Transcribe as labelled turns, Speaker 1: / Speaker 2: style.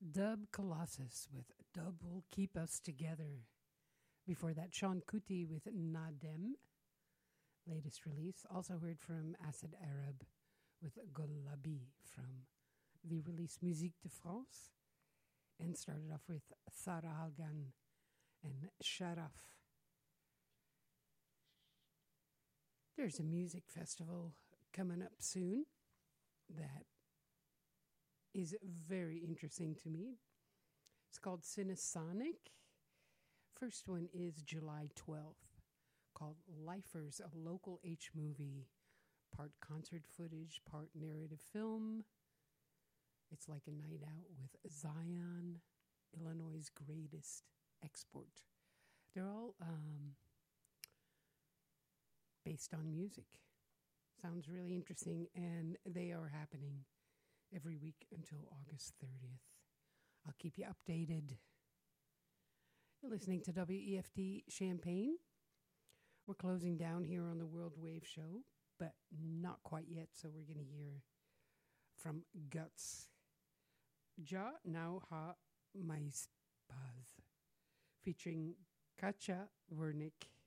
Speaker 1: Dub Colossus with Dub Will Keep Us Together. Before that, Sean Kuti with Nadem, latest release. Also heard from Acid Arab with Golabi from the release Musique de France. And started off with Sara Halgan and Sharaf. There's a music festival coming up soon that is very interesting to me. It's called Cinesonic. First one is July 12th, called Lifers, a local H movie, part concert footage, part narrative film. It's like a night out with Zion, Illinois' greatest export. They're all based on music. Sounds really interesting, and they are happening every week until August 30th. I'll keep you updated. You're listening to WEFT Champaign. We're closing down here on the World Wave Show, but not quite yet, so we're going to hear from Guts. Ja nou ha mais paz, featuring Katja Wernick.